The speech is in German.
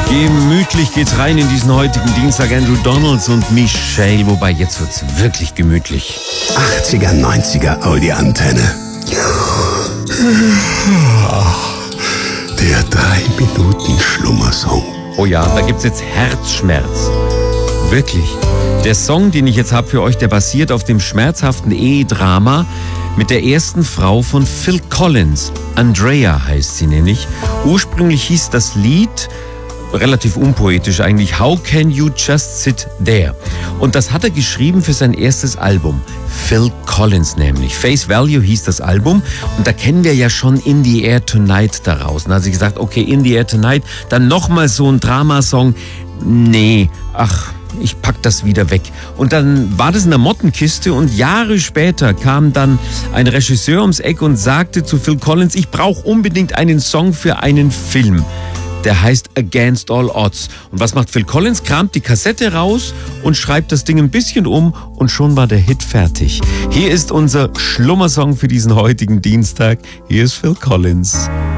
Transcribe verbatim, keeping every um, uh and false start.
Gemütlich geht's rein in diesen heutigen Dienstag. Andrew Donalds und Michelle. Wobei, jetzt wird's wirklich gemütlich. achtziger, neunziger Audi-Antenne. Der drei Minuten Schlummersong. Oh ja, da gibt's jetzt Herzschmerz. Wirklich. Der Song, den ich jetzt habe für euch, der basiert auf dem schmerzhaften Ehedrama mit der ersten Frau von Phil Collins. Andrea heißt sie nämlich. Ursprünglich hieß das Lied, relativ unpoetisch eigentlich, How Can You Just Sit There? Und das hat er geschrieben für sein erstes Album. Phil Collins nämlich. Face Value hieß das Album. Und da kennen wir ja schon In the Air Tonight daraus. Und da hat sie gesagt, okay, In the Air Tonight, dann nochmal so ein Dramasong. Nee, ach, ich pack das wieder weg. Und dann war das in der Mottenkiste und Jahre später kam dann ein Regisseur ums Eck und sagte zu Phil Collins, ich brauche unbedingt einen Song für einen Film. Der heißt Against All Odds. Und was macht Phil Collins? Kramt die Kassette raus und schreibt das Ding ein bisschen um und schon war der Hit fertig. Hier ist unser Schlummersong für diesen heutigen Dienstag. Hier ist Phil Collins.